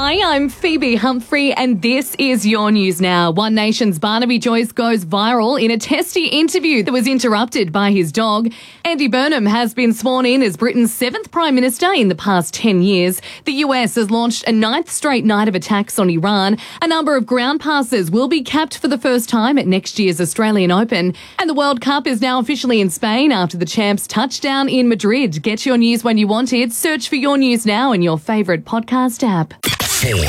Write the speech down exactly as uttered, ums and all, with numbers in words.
Hi, I'm Phoebe Humphrey, and this is your news now. One Nation's Barnaby Joyce goes viral in a testy interview that was interrupted by his dog. Andy Burnham has been sworn in as Britain's seventh Prime Minister in the past ten years. The U S has launched a ninth straight night of attacks on Iran. A number of ground passes will be capped for the first time at next year's Australian Open. And the World Cup is now officially in Spain after the champs touchdown in Madrid. Get your news when you want it. Search for Your News Now in your favourite podcast app.